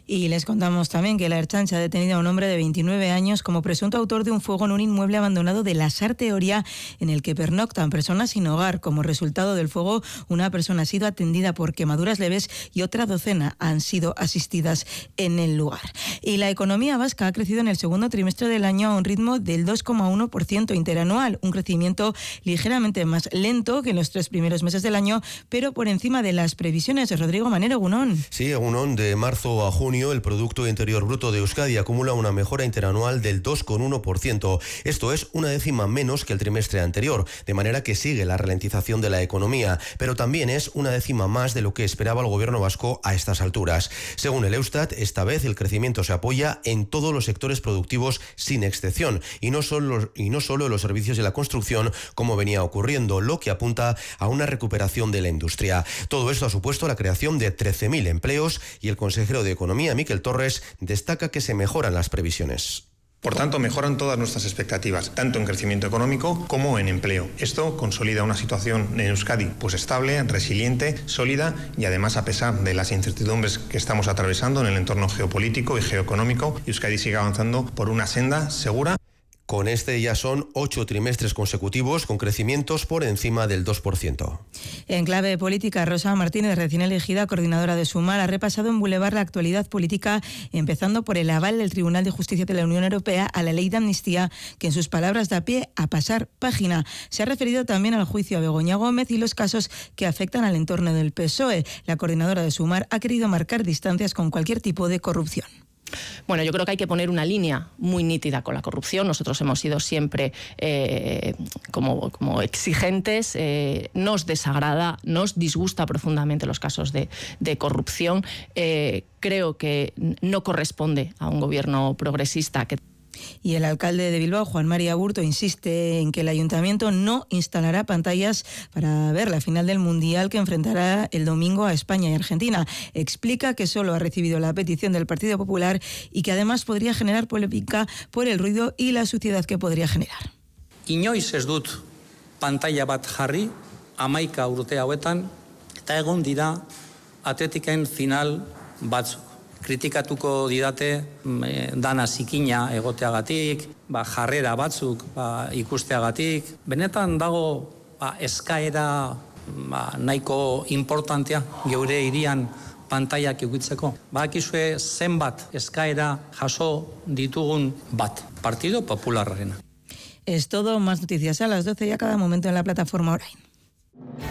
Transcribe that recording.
Y les contamos también que la Ertzaintza ha detenido a un hombre de 29 años como presunto autor de un fuego en un inmueble abandonado de la Sarteoria, en el que pernoctan personas sin hogar. Como resultado del fuego, una persona ha sido atendida por quemaduras leves y otra docena han sido asistidas en el lugar. Y la economía vasca ha crecido en el segundo trimestre del año a un ritmo del 2,1% interanual, un crecimiento ligeramente más lento que en los 3 primeros meses del año, pero por encima de las previsiones. Rodrigo Manero, Egunon. Sí, Egunon, de marzo a junio el Producto Interior Bruto de Euskadi acumula una mejora interanual del 2,1%. Esto es una décima menos que el trimestre anterior, de manera que sigue la ralentización de la economía, pero también es una décima más de lo que esperaba el gobierno vasco a estas alturas. Según el Eustat, esta vez el crecimiento se apoya en todos los sectores productivos sin excepción, y no solo en los servicios de la construcción, como venía ocurriendo, lo que apunta a una recuperación de la industria. Todo esto ha supuesto la creación de 13.000 empleos y el consejero de Economía, Miquel Torres, destaca que se mejoran las previsiones. Por tanto, mejoran todas nuestras expectativas, tanto en crecimiento económico como en empleo. Esto consolida una situación en Euskadi pues estable, resiliente, sólida y además, a pesar de las incertidumbres que estamos atravesando en el entorno geopolítico y geoeconómico, Euskadi sigue avanzando por una senda segura. Con este ya son 8 trimestres consecutivos con crecimientos por encima del 2%. En clave política, Rosa Martínez, recién elegida coordinadora de Sumar, ha repasado en Boulevard la actualidad política, empezando por el aval del Tribunal de Justicia de la Unión Europea a la ley de amnistía, que en sus palabras da pie a pasar página. Se ha referido también al juicio a Begoña Gómez y los casos que afectan al entorno del PSOE. La coordinadora de Sumar ha querido marcar distancias con cualquier tipo de corrupción. Bueno, yo creo que hay que poner una línea muy nítida con la corrupción. Nosotros hemos sido siempre como exigentes. Nos desagrada, nos disgusta profundamente los casos de corrupción. Creo que no corresponde a un gobierno progresista que... Y el alcalde de Bilbao, Juan María Aburto, insiste en que el ayuntamiento no instalará pantallas para ver la final del Mundial que enfrentará el domingo a España y Argentina. Explica que solo ha recibido la petición del Partido Popular y que además podría generar polémica por el ruido y la suciedad que podría generar. Inoiz ez dut pantalla bat jarri, 11 urte hauetan, eta egon dira atletiken final batzuk. Kritikatuko didate dana zikina egoteagatik, jarrera batzuk ikusteagatik. Benetan dago eskaera nahiko importantea geure hirian pantaiak edukitzeko. Badakizue zenbat eskaera jaso ditugun bat, Partido Popularrarena. Es todo, más noticias a las 12 y a cada momento en la plataforma Orain.